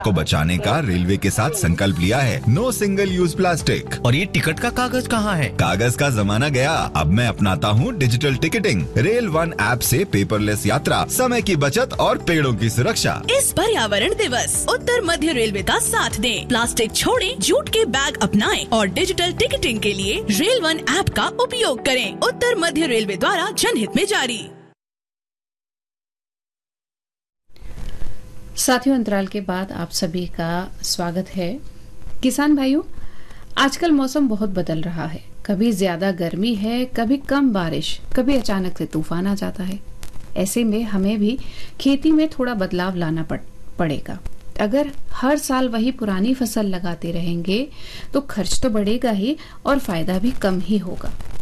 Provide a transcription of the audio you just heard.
को बचाने का रेलवे के साथ संकल्प लिया है। No single use plastic. और ये टिकट का कागज कहाँ है? कागज का जमाना गया, अब मैं अपनाता हूँ digital ticketing. Rail one app से पेपरलेस यात्रा, समय की बचत और पेड़ों की सुरक्षा। इस पर्यावरण दिवस उत्तर मध्य रेलवे का साथ दें, प्लास्टिक छोड़ें, जूट के बैग अपनाएं और डिजिटल टिकटिंग के लिए रेल वन ऐप का उपयोग करें। उत्तर मध्य रेलवे द्वारा जनहित में जारी। साथियों, अंतराल के बाद आप सभी का स्वागत है। किसान भाइयों, आजकल मौसम बहुत बदल रहा है। कभी ज्यादा गर्मी है, कभी कम बारिश, कभी अचानक से तूफान आ जाता है। ऐसे में हमें भी खेती में थोड़ा बदलाव लाना पड़ेगा। अगर हर साल वही पुरानी फसल लगाते रहेंगे तो खर्च तो बढ़ेगा ही और फायदा भी कम ही होगा।